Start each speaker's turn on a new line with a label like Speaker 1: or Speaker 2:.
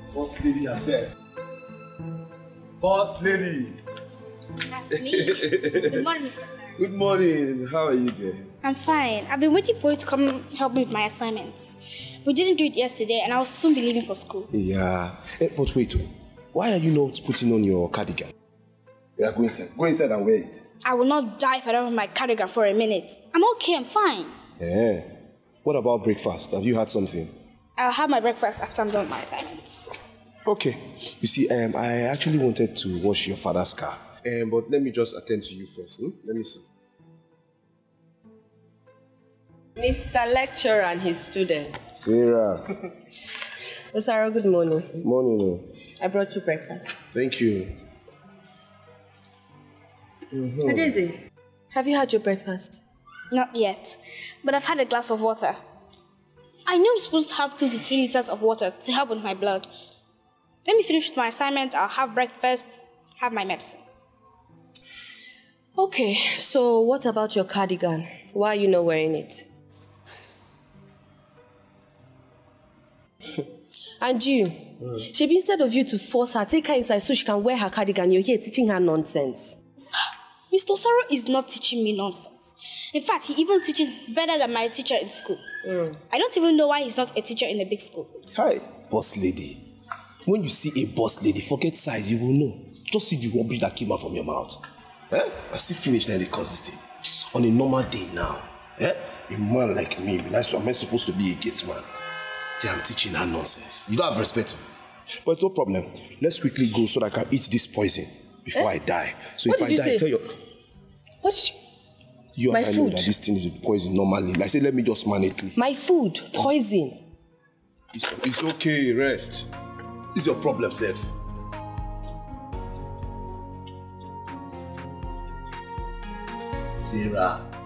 Speaker 1: Boss lady herself. Boss lady.
Speaker 2: That's me. Good morning, Mr. Sarah.
Speaker 1: Good morning. How are you dear?
Speaker 2: I'm fine. I've been waiting for you to come help me with my assignments. We didn't do it yesterday and I'll soon be leaving for school.
Speaker 1: Yeah. But wait, why are you not putting on your cardigan? Yeah, go inside. Go inside and wear it.
Speaker 2: I will not die if I don't have my cardigan for a minute. I'm okay, I'm fine.
Speaker 1: Yeah. What about breakfast? Have you had something?
Speaker 2: I'll have my breakfast after I'm done with my assignments.
Speaker 1: Okay. You see, I actually wanted to wash your father's car. But let me just attend to you first. Let me see.
Speaker 3: Mr. Lecturer and his student.
Speaker 1: Sarah.
Speaker 3: Sarah, good morning.
Speaker 1: Good morning.
Speaker 3: I brought you breakfast.
Speaker 1: Thank you.
Speaker 3: Daisy, have you had your breakfast?
Speaker 2: Not yet, but I've had a glass of water. I know I'm supposed to have 2 to 3 liters of water to help with my blood. Let me finish my assignment, I'll have breakfast, have my medicine.
Speaker 3: Okay, so what about your cardigan? Why are you not wearing it? And you, Shebi, instead of you to force her, take her inside so she can wear her cardigan, you're here teaching her nonsense.
Speaker 2: Mr. Osaro is not teaching me nonsense. In fact, he even teaches better than my teacher in school. I don't even know why he's not a teacher in a big school.
Speaker 1: Hi, boss lady. When you see a boss lady, forget size, you will know. Just see the rubbish that came out from your mouth. I still finished then the cause this thing. On a normal day now, a man like me, am I supposed to be a gate man? See, I'm teaching her nonsense. You don't have respect. But no problem. Let's quickly go so that I can eat this poison before I die. So
Speaker 3: What
Speaker 1: if
Speaker 3: did you
Speaker 1: I die,
Speaker 3: say?
Speaker 1: tell you.
Speaker 3: What?
Speaker 1: You
Speaker 3: My
Speaker 1: and I know
Speaker 3: food.
Speaker 1: that this thing is poison normally. Like I say, let me just manage it.
Speaker 3: My food, poison.
Speaker 1: It's okay, rest. This is your problem, Seth. Sarah.